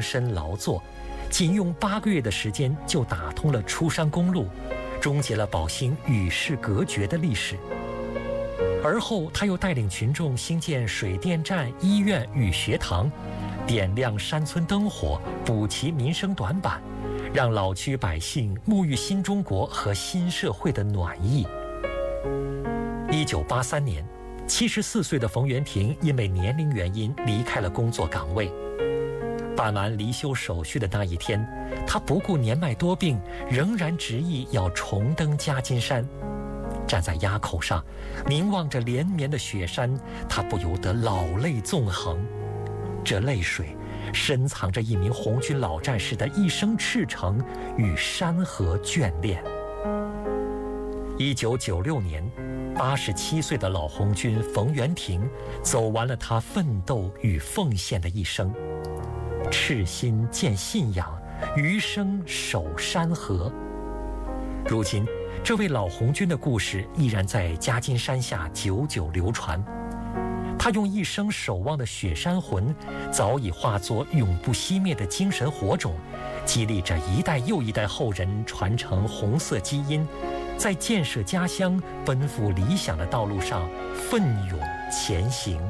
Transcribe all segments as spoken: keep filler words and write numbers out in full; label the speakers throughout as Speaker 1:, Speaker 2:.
Speaker 1: 身劳作，仅用八个月的时间就打通了出山公路，终结了宝兴与世隔绝的历史。而后他又带领群众兴建水电站、医院与学堂，点亮山村灯火，补齐民生短板，让老区百姓沐浴新中国和新社会的暖意。一九八三年，七十四岁的冯元廷因为年龄原因离开了工作岗位。办完离休手续的那一天，他不顾年迈多病，仍然执意要重登夹金山。站在垭口上，凝望着连绵的雪山，他不由得老泪纵横。这泪水深藏着一名红军老战士的一生赤诚与山河眷恋。一九九六年，八十七岁的老红军冯元廷走完了他奋斗与奉献的一生，赤心见信仰，余生守山河。如今，这位老红军的故事依然在夹金山下久久流传。他用一生守望的雪山魂，早已化作永不熄灭的精神火种，激励着一代又一代后人传承红色基因，在建设家乡、奔赴理想的道路上奋勇前行。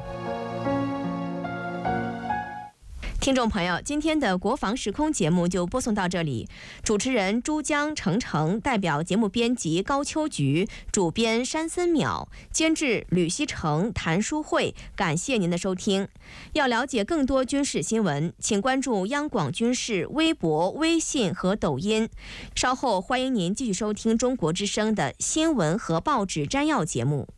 Speaker 2: 听众朋友，今天的国防时空节目就播送到这里。主持人珠江程程，代表节目编辑高秋菊，主编山森淼，监制吕希成、谭淑慧。感谢您的收听。要了解更多军事新闻，请关注央广军事微博、微信和抖音。稍后欢迎您继续收听中国之声的新闻和报纸摘要节目。